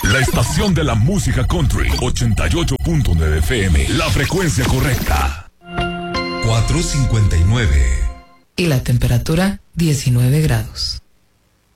La estación de la música country, 88.9 FM, la frecuencia correcta. 4:59. Y la temperatura, 19 grados.